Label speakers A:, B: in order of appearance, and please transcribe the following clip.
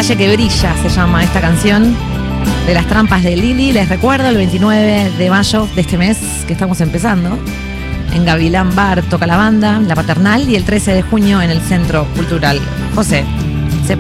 A: calle que brilla se llama esta canción de Las Trampas de Lili. Les recuerdo, el 29 de mayo de este mes que estamos empezando, en Gavilán Bar toca la banda, La Paternal, y el 13 de junio en el Centro Cultural José